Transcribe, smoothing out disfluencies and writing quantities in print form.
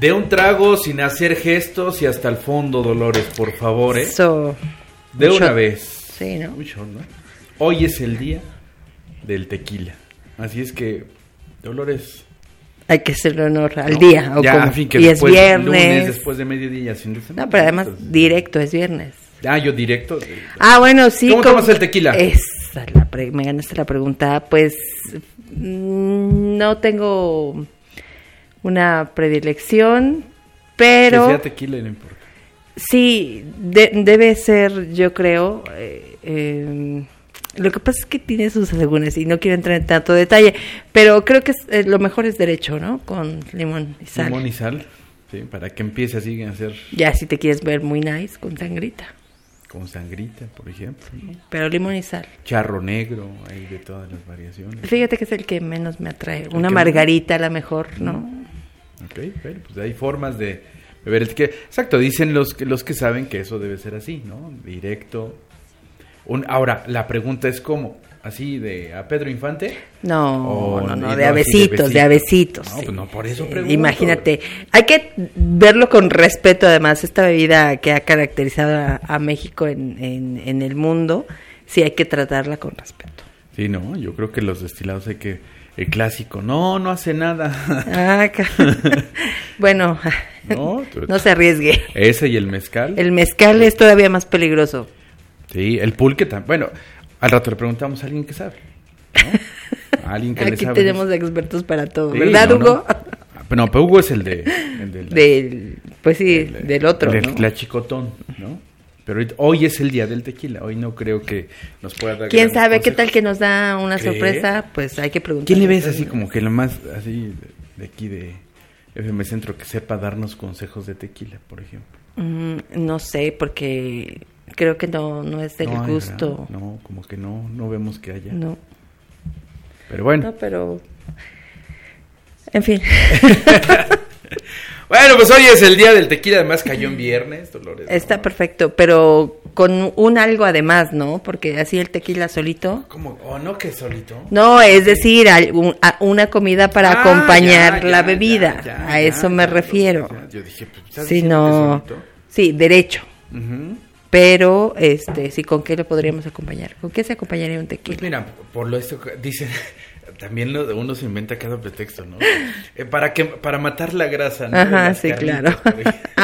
De un trago sin hacer gestos y hasta el fondo, Dolores, por favor, ¿eh? Eso. De una vez. Sí, ¿no? Un shot, ¿no? Hoy es el día del tequila. Así es que, Dolores... Hay que hacerle honor al día. O ya, como, en fin, que y después, es viernes. Lunes, después de mediodía. Sin No, pero además directo, es viernes. Yo directo. Bueno, sí. ¿Cómo tomas el tequila? Me ganaste la pregunta. Pues no tengo una predilección, pero... Que sea tequila y no importa. Sí, debe ser, yo creo... lo que pasa es que tiene sus asegúnes y no quiero entrar en tanto detalle, pero creo que lo mejor es derecho, ¿no? Con limón y sal. Limón y sal, sí, para que empiece así a hacer... Ya si te quieres ver muy nice, con sangrita. Con sangrita, por ejemplo, ¿no? Pero limón y sal. Charro negro, hay de todas las variaciones. Fíjate que es el que menos me atrae. Una margarita a la mejor, ¿no? Ok, bueno, pues hay formas de beber el tequila. Exacto, dicen los que saben que eso debe ser así, ¿no? Directo. Ahora, la pregunta es ¿cómo? ¿Así de a Pedro Infante? No, de abecitos. No, sí. pues no, por eso pregunto. Imagínate, hay que verlo con respeto, además, esta bebida que ha caracterizado a México en el mundo, sí hay que tratarla con respeto. Sí, no, yo creo que los destilados hay que... El clásico, no hace nada. Bueno, no se arriesgue. Ese y el mezcal. El mezcal es todavía más peligroso. Sí, el pulque también. Bueno, al rato le preguntamos a alguien que sabe, ¿no? A alguien que le sabe. Aquí tenemos expertos para todo, sí, ¿verdad, Hugo? No, pero Hugo es el del otro, del ¿no? Clachicotón, ¿no? Pero hoy es el día del tequila. Hoy no creo que nos pueda dar... ¿Quién sabe qué tal que nos da una sorpresa? Pues hay que preguntar. ¿Quién le ves así como que lo más así de aquí de FM Centro que sepa darnos consejos de tequila, por ejemplo? No sé, porque creo que no es del gusto. No, como que no vemos que haya. No. Pero bueno. No, pero... En fin. Bueno, pues hoy es el día del tequila, además cayó en viernes, Dolores. Está perfecto, pero con un algo además, ¿no? Porque así el tequila solito. ¿Cómo? ¿O no que solito? No, es decir, una comida para acompañar la bebida. A eso me refiero. Yo dije, pues, ¿estás sí, diciendo que solito? Sí, derecho. Uh-huh. Pero, sí, ¿con qué lo podríamos acompañar? ¿Con qué se acompañaría un tequila? Pues mira, por lo esto dicen... También uno se inventa cada pretexto, ¿no? Para matar la grasa, ¿no? Ajá, sí, claro.